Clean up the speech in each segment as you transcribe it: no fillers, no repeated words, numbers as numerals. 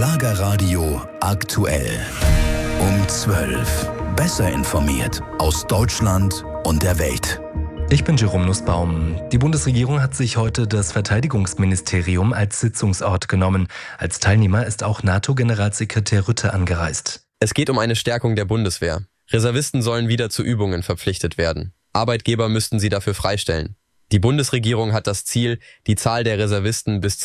Schlagerradio aktuell. Um 12. Besser informiert aus Deutschland und der Welt. Ich bin Jerome Nussbaum. Die Bundesregierung hat sich heute das Verteidigungsministerium als Sitzungsort genommen. Als Teilnehmer ist auch NATO-Generalsekretär Rutte angereist. Es geht um eine Stärkung der Bundeswehr. Reservisten sollen wieder zu Übungen verpflichtet werden. Arbeitgeber müssten sie dafür freistellen. Die Bundesregierung hat das Ziel, die Zahl der Reservisten bis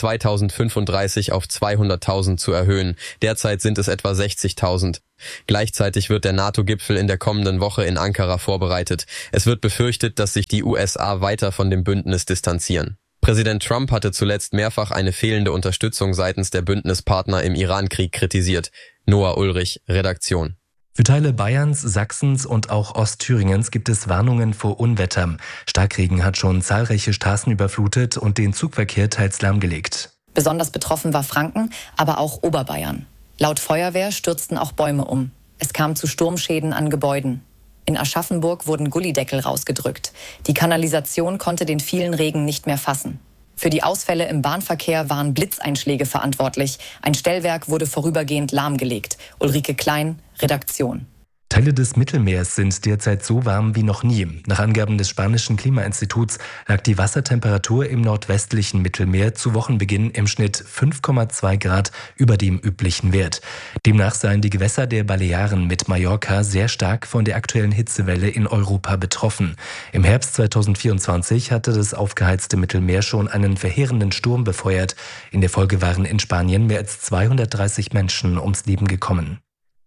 2035 auf 200.000 zu erhöhen. Derzeit sind es etwa 60.000. Gleichzeitig wird der NATO-Gipfel in der kommenden Woche in Ankara vorbereitet. Es wird befürchtet, dass sich die USA weiter von dem Bündnis distanzieren. Präsident Trump hatte zuletzt mehrfach eine fehlende Unterstützung seitens der Bündnispartner im Iran-Krieg kritisiert. Noah Ulrich, Redaktion. Für Teile Bayerns, Sachsens und auch Ostthüringens gibt es Warnungen vor Unwetter. Starkregen hat schon zahlreiche Straßen überflutet und den Zugverkehr teils lahmgelegt. Besonders betroffen war Franken, aber auch Oberbayern. Laut Feuerwehr stürzten auch Bäume um. Es kam zu Sturmschäden an Gebäuden. In Aschaffenburg wurden Gullydeckel rausgedrückt. Die Kanalisation konnte den vielen Regen nicht mehr fassen. Für die Ausfälle im Bahnverkehr waren Blitzeinschläge verantwortlich. Ein Stellwerk wurde vorübergehend lahmgelegt. Ulrike Klein, Redaktion. Teile des Mittelmeers sind derzeit so warm wie noch nie. Nach Angaben des spanischen Klimainstituts lag die Wassertemperatur im nordwestlichen Mittelmeer zu Wochenbeginn im Schnitt 5,2 Grad über dem üblichen Wert. Demnach seien die Gewässer der Balearen mit Mallorca sehr stark von der aktuellen Hitzewelle in Europa betroffen. Im Herbst 2024 hatte das aufgeheizte Mittelmeer schon einen verheerenden Sturm befeuert. In der Folge waren in Spanien mehr als 230 Menschen ums Leben gekommen.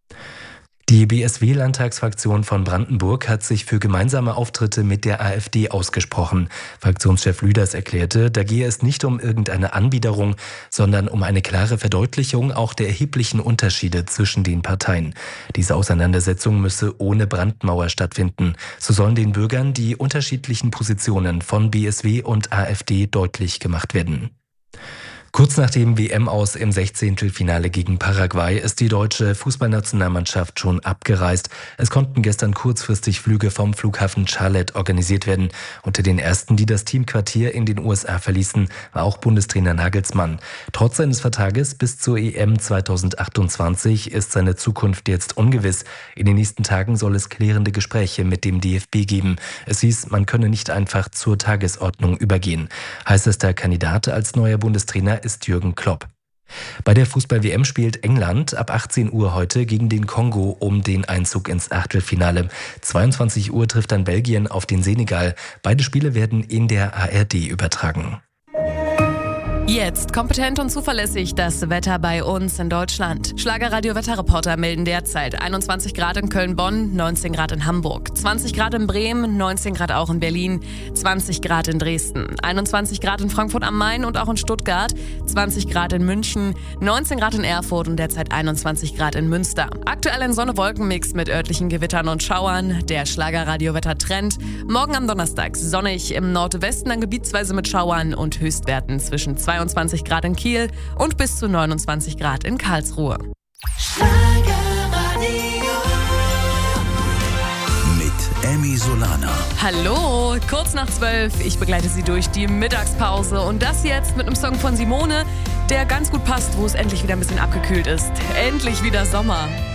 Die BSW-Landtagsfraktion von Brandenburg hat sich für gemeinsame Auftritte mit der AfD ausgesprochen. Fraktionschef Lüders erklärte, da gehe es nicht um irgendeine Anbiederung, sondern um eine klare Verdeutlichung auch der erheblichen Unterschiede zwischen den Parteien. Diese Auseinandersetzung müsse ohne Brandmauer stattfinden. So sollen den Bürgern die unterschiedlichen Positionen von BSW und AfD deutlich gemacht werden. Kurz nach dem WM-Aus im 16. gegen Paraguay ist die deutsche Fußballnationalmannschaft schon abgereist. Es konnten gestern kurzfristig Flüge vom Flughafen Charlotte organisiert werden. Unter den ersten, die das Teamquartier in den USA verließen, war auch Bundestrainer Nagelsmann. Trotz seines Vertrages bis zur EM 2028 ist seine Zukunft jetzt ungewiss. In den nächsten Tagen soll es klärende Gespräche mit dem DFB geben. Es hieß, man könne nicht einfach zur Tagesordnung übergehen. Heißester Kandidat als neuer Bundestrainer ist Jürgen Klopp. Bei der Fußball-WM spielt England ab 18 Uhr heute gegen den Kongo um den Einzug ins Achtelfinale. 22 Uhr trifft dann Belgien auf den Senegal. Beide Spiele werden in der ARD übertragen. Jetzt kompetent und zuverlässig das Wetter bei uns in Deutschland. Schlagerradio-Wetterreporter melden derzeit 21 Grad in Köln-Bonn, 19 Grad in Hamburg, 20 Grad in Bremen, 19 Grad auch in Berlin, 20 Grad in Dresden, 21 Grad in Frankfurt am Main und auch in Stuttgart, 20 Grad in München, 19 Grad in Erfurt und derzeit 21 Grad in Münster. Aktuell ein Sonne-Wolken-Mix mit örtlichen Gewittern und Schauern. Der Schlagerradio-Wetter-Trend. Morgen am Donnerstag sonnig im Nordwesten, dann gebietsweise mit Schauern und Höchstwerten zwischen 22 Grad in Kiel und bis zu 29 Grad in Karlsruhe. Mit Emmy Solana. Hallo, kurz nach 12. Ich begleite Sie durch die Mittagspause und das jetzt mit einem Song von Simone, der ganz gut passt, wo es endlich wieder ein bisschen abgekühlt ist. Endlich wieder Sommer.